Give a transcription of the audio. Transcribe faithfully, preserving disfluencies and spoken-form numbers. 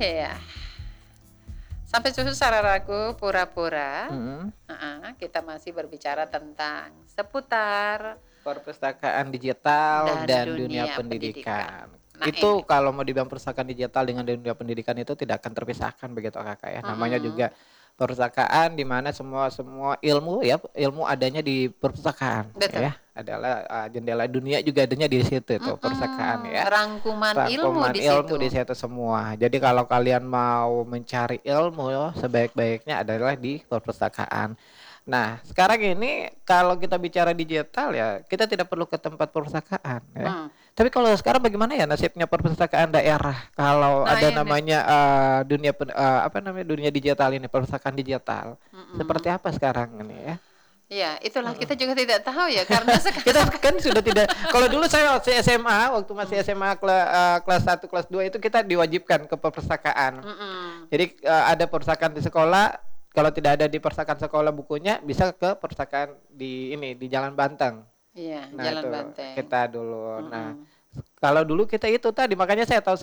Iya. Sampai susu sararaku pura-pura, Mhm. heeh, kita masih berbicara tentang seputar Perpustakaan digital dan dan dunia dunia pendidikan. pendidikan. Nah Itu ini. kalau mau dibilang perpustakaan digital dengan dunia pendidikan itu tidak akan terpisahkan begitu Kakak ya. Namanya juga Mhm. perpustakaan di mana semua semua ilmu ya, ilmu adanya di perpustakaan Betul. ya. Adalah, eee, jendela dunia juga adanya di situ tuh, perpustakaan Mhm, ya. rangkuman ilmu Rangkuman di ilmu di situ. situ semua. Jadi kalau kalian mau mencari ilmu sebaik-baiknya adalah di perpustakaan. Nah, sekarang ini kalau kita bicara digital ya, kita tidak perlu ke tempat perpustakaan ya. Mmm. Tapi kalau sekarang bagaimana ya nasibnya perpustakaan daerah kalau Nah ada ini. namanya, eee, dunia pen eee, apa namanya, dunia digital ini, perpustakaan digital. Seperti Mhm. apa sekarang ini ya? Iya, itulah Mhm. kita juga tidak tahu ya karena Kita sekarang kan sudah tidak kalau dulu saya waktu S M A, waktu masih Mmm. S M A kela eee, kelas satu, kelas dua itu kita diwajibkan ke perpustakaan. Mhm. Jadi, eee, ada perpustakaan di sekolah, kalau tidak ada di perpustakaan sekolah bukunya, bisa ke perpustakaan di ini, di Jalan Banteng. Iya, Nah Jalan itu Banteng. kita dulu. Nah, Mhm. kalau dulu kita itu tadi, makanya saya tahu